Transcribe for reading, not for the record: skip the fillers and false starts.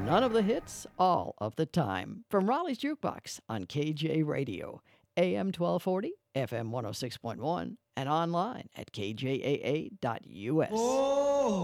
None of the hits, all of the time. From Raleigh's Jukebox on KJ Radio, AM 1240, FM 106.1, and online at kjaa.us. Oh!